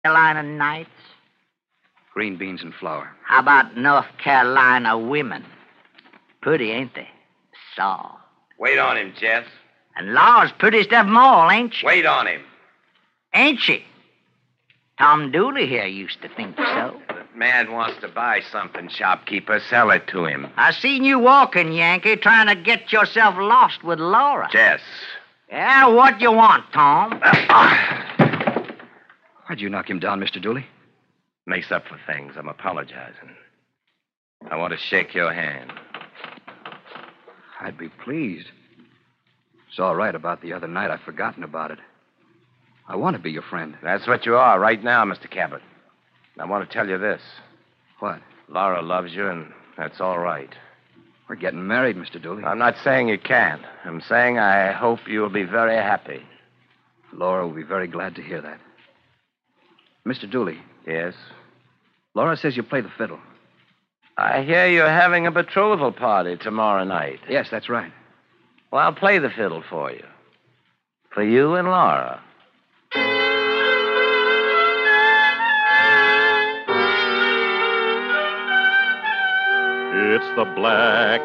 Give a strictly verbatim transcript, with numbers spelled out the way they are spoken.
Carolina nights? Green beans and flour. How about North Carolina women? Pretty, ain't they? Soft. Wait on him, Jess. And Laura's prettiest of 'em all, ain't she? Wait on him. Ain't she? Tom Dooley here used to think so. That man wants to buy something, shopkeeper. Sell it to him. I seen you walking, Yankee, trying to get yourself lost with Laura. Jess. Yeah, what you want, Tom? Why'd you knock him down, Mister Dooley? Makes up for things. I'm apologizing. I want to shake your hand. I'd be pleased. It's all right about the other night. I've forgotten about it. I want to be your friend. That's what you are right now, Mister Cabot. I want to tell you this. What? Laura loves you, and that's all right. We're getting married, Mister Dooley. I'm not saying you can't. I'm saying I hope you'll be very happy. Laura will be very glad to hear that. Mister Dooley. Yes? Laura says you play the fiddle. I hear you're having a betrothal party tomorrow night. Yes, that's right. Well, I'll play the fiddle for you. For you and Laura. It's the black